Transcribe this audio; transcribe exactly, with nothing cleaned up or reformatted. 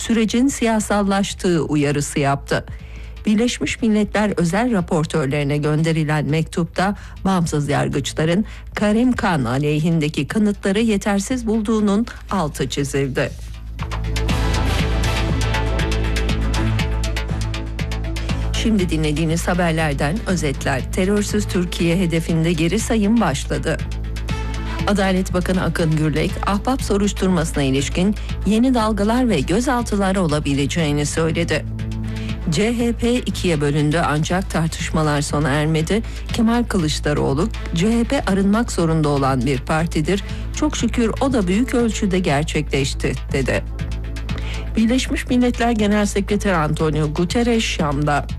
sürecin siyasallaştığı uyarısı yaptı. Birleşmiş Milletler özel raportörlerine gönderilen mektupta bağımsız yargıçların Karim Khan aleyhindeki kanıtları yetersiz bulduğunun altı çizildi. Şimdi dinlediğiniz haberlerden özetler. Terörsüz Türkiye hedefinde geri sayım başladı. Adalet Bakanı Akın Gürlek, Ahbap soruşturmasına ilişkin yeni dalgalar ve gözaltılar olabileceğini söyledi. C H P ikiye bölündü ancak tartışmalar sona ermedi. Kemal Kılıçdaroğlu, C H P arınmak zorunda olan bir partidir. Çok şükür o da büyük ölçüde gerçekleşti, dedi. Birleşmiş Milletler Genel Sekreteri Antonio Guterres, Şam'da